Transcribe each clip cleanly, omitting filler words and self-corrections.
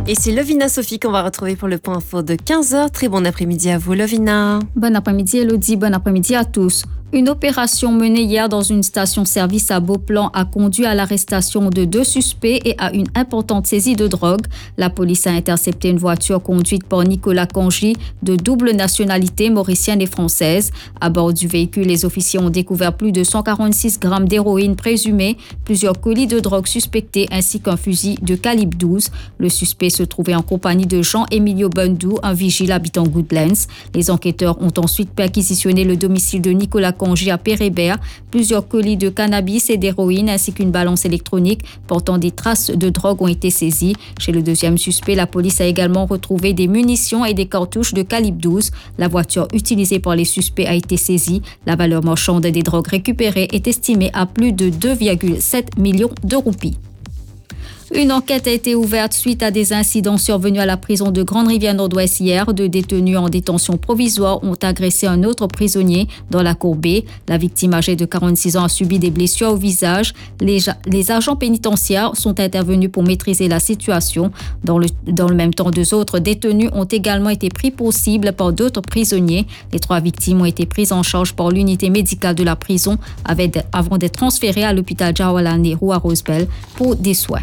Et c'est Lovina Sophie qu'on va retrouver pour le point info de 15h. Très bon après-midi à vous, Lovina. Bon après-midi, Elodie. Bon après-midi à tous. Une opération menée hier dans une station-service à Beauplan a conduit à l'arrestation de 2 suspects et à une importante saisie de drogue. La police a intercepté une voiture conduite par Nicolas Congy, de double nationalité mauricienne et française. À bord du véhicule, les officiers ont découvert plus de 146 grammes d'héroïne présumée, plusieurs colis de drogue suspectés ainsi qu'un fusil de calibre 12. Le suspect se trouvait en compagnie de Jean-Emilio Bundou, un vigile habitant Goodlands. Les enquêteurs ont ensuite perquisitionné le domicile de Nicolas Congy à Pérébert, plusieurs colis de cannabis et d'héroïne ainsi qu'une balance électronique portant des traces de drogue ont été saisies. Chez le deuxième suspect, la police a également retrouvé des munitions et des cartouches de calibre 12. La voiture utilisée par les suspects a été saisie. La valeur marchande des drogues récupérées est estimée à plus de 2,7 millions de roupies. Une enquête a été ouverte suite à des incidents survenus à la prison de Grande-Rivière-Nord-Ouest hier. 2 détenus en détention provisoire ont agressé un autre prisonnier dans la cour B. La victime âgée de 46 ans a subi des blessures au visage. Les agents pénitentiaires sont intervenus pour maîtriser la situation. Dans le même temps, 2 autres détenus ont également été pris pour cible par d'autres prisonniers. Les 3 victimes ont été prises en charge par l'unité médicale de la prison avant d'être transférées à l'hôpital Jawaharlal Nehru à Rosebel pour des soins.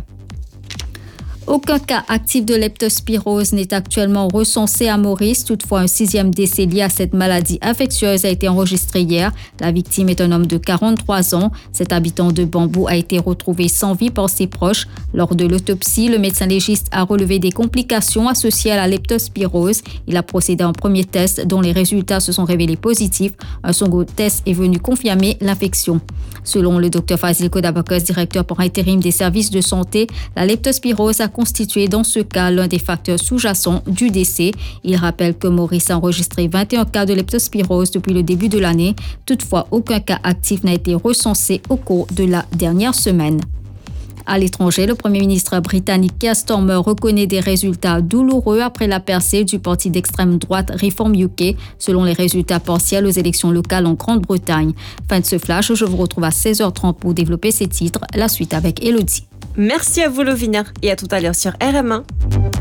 Aucun cas actif de leptospirose n'est actuellement recensé à Maurice. Toutefois, un 6e décès lié à cette maladie infectieuse a été enregistré hier. La victime est un homme de 43 ans. Cet habitant de Bambou a été retrouvé sans vie par ses proches. Lors de l'autopsie, le médecin légiste a relevé des complications associées à la leptospirose. Il a procédé à un premier test dont les résultats se sont révélés positifs. Un second test est venu confirmer l'infection. Selon le Dr Fazil Kodabakos, directeur par intérim des services de santé, la leptospirose a constitué dans ce cas l'un des facteurs sous-jacents du décès. Il rappelle que Maurice a enregistré 21 cas de leptospirose depuis le début de l'année. Toutefois, aucun cas actif n'a été recensé au cours de la dernière semaine. À l'étranger, le Premier ministre britannique Keir Starmer reconnaît des résultats douloureux après la percée du parti d'extrême droite Reform UK, selon les résultats partiels aux élections locales en Grande-Bretagne. Fin de ce flash, je vous retrouve à 16h30 pour développer ces titres. La suite avec Elodie. Merci à vous, Lovina, et à tout à l'heure sur RM1.